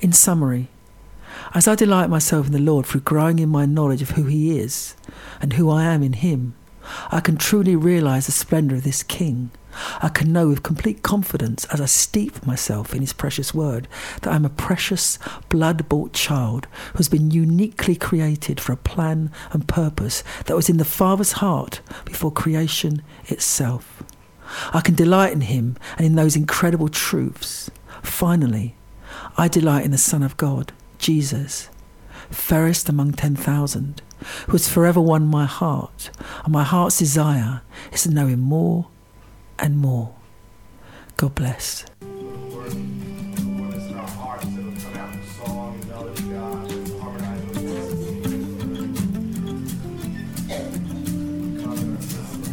In summary, as I delight myself in the Lord through growing in my knowledge of who he is and who I am in him, I can truly realise the splendour of this King. I can know with complete confidence as I steep myself in his precious word that I am a precious blood-bought child who has been uniquely created for a plan and purpose that was in the Father's heart before creation itself. I can delight in him and in those incredible truths. Finally, I delight in the Son of God, Jesus, fairest among 10,000, who has forever won my heart, and my heart's desire is to know him more and more. God bless.